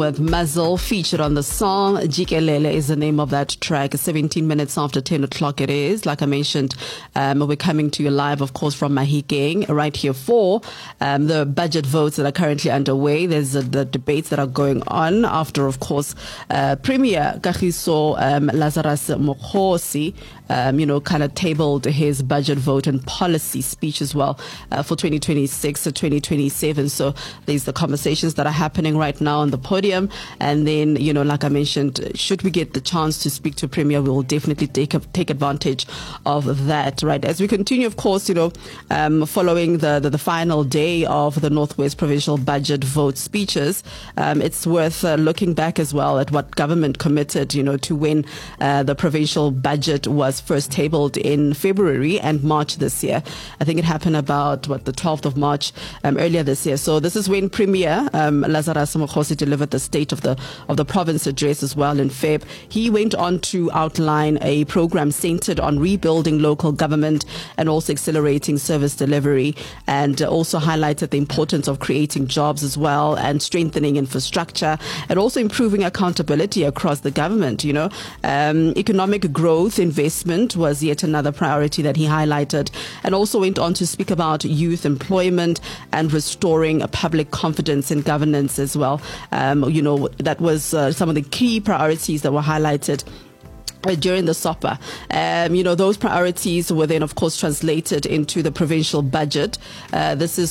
With Muzzle featured on the song. Jikelele is the name of that track. 17 minutes after 10 o'clock it is. Like I mentioned, we're coming to you live, of course, from Mahikeng right here for the budget votes that are currently underway. There's the debates that are going on after, of course, Premier Kagiso Lazarus Mokgosi, kind of tabled his budget vote and policy speech as well for 2026 to 2027. So there's the conversations that are happening right now on the podium. And then, like I mentioned, should we get the chance to speak to Premier, we will definitely take advantage of that, right? As we continue, of course, following the final day of the Northwest Provincial Budget vote speeches, it's worth looking back as well at what government committed, to when the provincial budget was first tabled in February and March this year. I think it happened about, the 12th of March earlier this year. So this is when Premier Lazarus Mokgosi delivered the State of the Province address as well in Feb. He went on to outline a program centered on rebuilding local government and also accelerating service delivery, and also highlighted the importance of creating jobs as well and strengthening infrastructure and also improving accountability across the government. Economic growth, investment was yet another priority that he highlighted, and also went on to speak about youth employment and restoring public confidence in governance as well. That was some of the key priorities that were highlighted during the SOPA. Those priorities were then, of course, translated into the provincial budget. This is